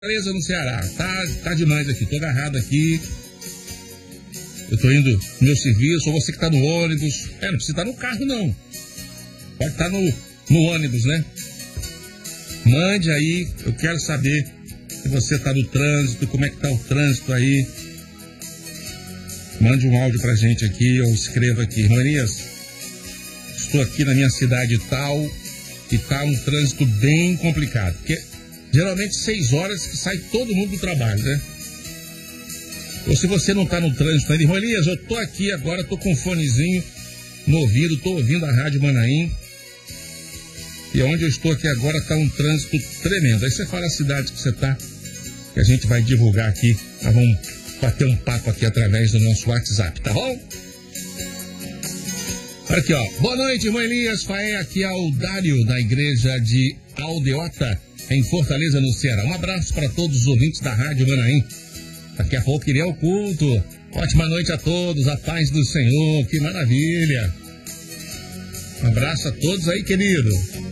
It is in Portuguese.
Fortaleza, no Ceará. Tá demais aqui, tô agarrado aqui. Eu tô indo no meu serviço, ou você que tá no ônibus. Não precisa estar no carro, não. Pode estar no ônibus, né? Mande aí, eu quero saber se você tá no trânsito, como é que tá o trânsito aí. Mande um áudio pra gente aqui, ou escreva aqui. Irmãs, estou aqui na minha cidade tal, e tá um trânsito bem complicado. Porque geralmente 6 horas que sai todo mundo do trabalho, né? Ou se você não tá no trânsito ainda, irmão Elias, eu tô aqui agora, tô com um fonezinho no ouvido, tô ouvindo a Rádio Manaim. E onde eu estou aqui agora tá um trânsito tremendo. Aí você fala a cidade que você tá, que a gente vai divulgar aqui. Nós vamos bater um papo aqui através do nosso WhatsApp, tá bom? Aqui, ó. Boa noite, irmão Elias. Aqui é o Dário, da igreja de Aldeota, em Fortaleza, no Ceará. Um abraço para todos os ouvintes da Rádio Manaim. Daqui a pouco iria ao culto. Ótima noite a todos, a paz do Senhor, que maravilha. Um abraço a todos aí, querido.